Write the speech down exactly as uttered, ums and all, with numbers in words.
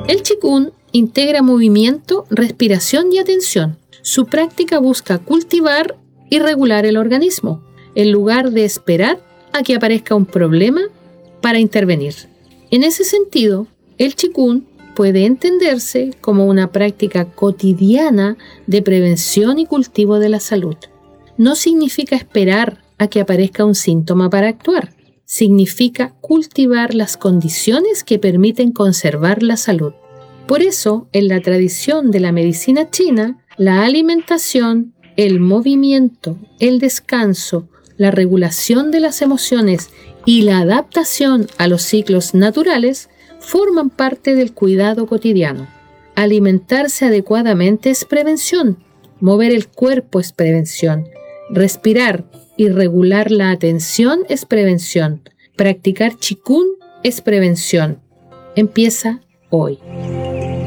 El Qigong integra movimiento, respiración y atención. Su práctica busca cultivar y regular el organismo, en lugar de esperar a que aparezca un problema para intervenir. En ese sentido, el Qigong puede entenderse como una práctica cotidiana de prevención y cultivo de la salud. No significa esperar a que aparezca un síntoma para actuar. Significa cultivar las condiciones que permiten conservar la salud. Por eso, en la tradición de la medicina china, la alimentación, el movimiento, el descanso, la regulación de las emociones y la adaptación a los ciclos naturales forman parte del cuidado cotidiano. Alimentarse adecuadamente es prevención, mover el cuerpo es prevención, respirar y regular la atención es prevención, practicar Qigong es prevención. Empieza hoy.